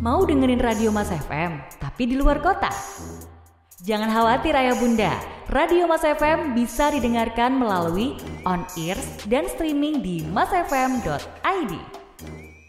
Mau dengerin Radio Mas FM, tapi di luar kota? Jangan khawatir ayah bunda, Radio Mas FM bisa didengarkan melalui on-ears dan streaming di masfm.id.